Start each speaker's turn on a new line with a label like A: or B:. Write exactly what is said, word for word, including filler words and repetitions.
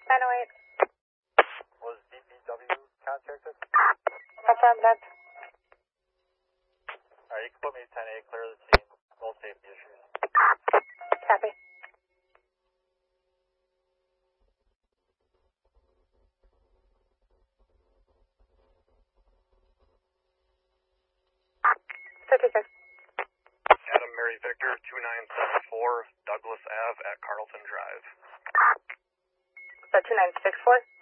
A: nine oh eight.
B: Was D P W contacted?
A: Confirm that.
B: Alright, you can put me at ten A, clear the scene, no safety issues.
A: Copy. fifty-six.
B: Adam Mary Victor, two nine seven four, Douglas Ave at Carlton Drive.
A: So two nine six four?